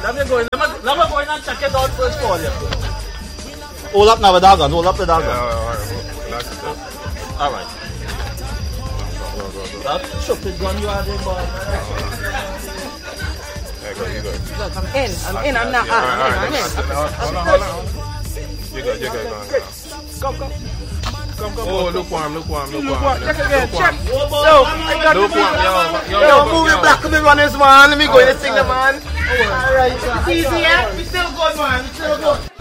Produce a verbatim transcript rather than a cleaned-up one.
Let me go in. Let me, let me go in and check it out first for you. Hold up now the dog gun. Hold up the dog gun. Yeah, alright, Alright. alright. That stupid gun you had there, boy. There you go, you go. Look, I'm in. I'm in. I'm not out. Alright, I'm alright, in. hold on, hold on, hold on. You go, you go, go on, go on. Come, come. Come, come. Oh, look warm, look warm, look Look warm. what? Check again. Look warm. Check. Yo, I got Look the warm, yo, yo, Yo, yo, move yo. it black to me runners, man. Let me go in and sing the man. Alright. It's easy, yeah? We still good, man. We still good.